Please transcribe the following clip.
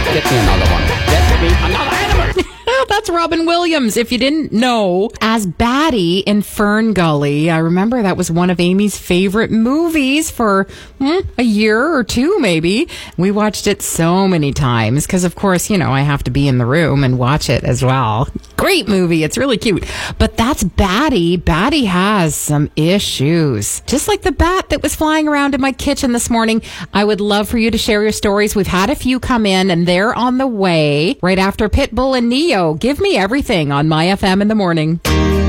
Get me another one. Get me another animal. That's Robin Williams, if you didn't know, as Batty in Fern Gully. I remember that was one of Amy's favorite movies for a year or two, maybe. We watched it so many times because, of course, I have to be in the room and watch it as well. Great movie. It's really cute. But that's Batty. Batty has some issues. Just like the bat that was flying around in my kitchen this morning. I would love for you to share your stories. We've had a few come in, and they're on the way right after Pitbull and Neo. Give Me Everything on My FM in the morning.